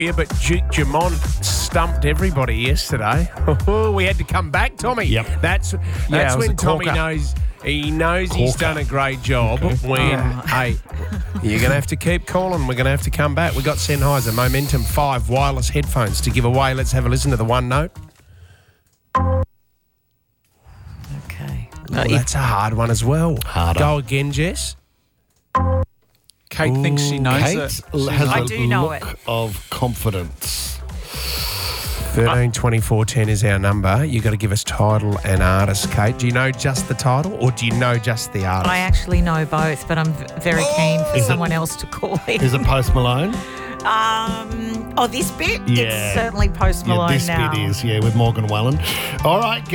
Yeah, but Duke Dumont stumped everybody yesterday. We had to come back, Tommy. Yep. That's it when was a Tommy corker. knows he's done a great job. When hey, you're going to have to keep calling. We're going to have to come back. We got Sennheiser Momentum 5 wireless headphones to give away. Let's have a listen to the one note. Okay. Oh, that's a hard one as well. Harder. Go again, Jess. Kate thinks she knows Kate it. has I a do know look it. of confidence. 13 24 10 is our number. You got to give us title and artist, Kate. Do you know just the title or do you know just the artist? I actually know both, but I'm very keen for Is it- someone else to call in. Is it Post Malone? This bit? Yeah. It's certainly Post Malone this now. bit is, with Morgan Wallen. All right.